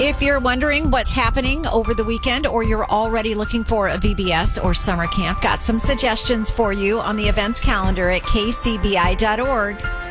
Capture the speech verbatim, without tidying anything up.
If you're wondering what's happening over the weekend or you're already looking for a V B S or summer camp, got some suggestions for you on the events calendar at k c b i dot org.